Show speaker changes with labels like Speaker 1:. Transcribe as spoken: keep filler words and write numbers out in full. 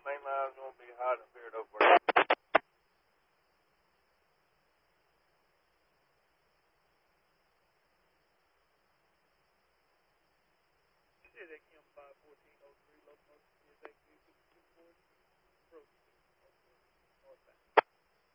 Speaker 1: main line's going to be hot up here at Oak Brook.
Speaker 2: Say that Kim five fourteen.